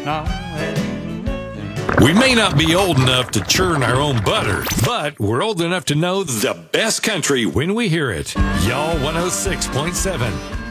We may not be old enough to churn our own butter, but we're old enough to know the best country when we hear it. Y'all 106.7.